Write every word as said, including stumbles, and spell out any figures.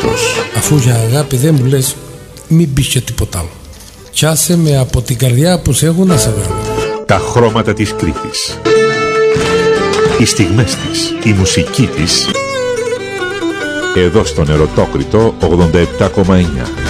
Ερωτόκριτος. Αφού για αγάπη δεν μου λες, μην πεις και τίποτα άλλο. Πιάσε με από την καρδιά που σε έχω να σε βγάλω. Τα χρώματα της Κρήτης, οι στιγμές της, η μουσική της, εδώ στον Ερωτόκριτο ογδόντα επτά κόμμα εννιά.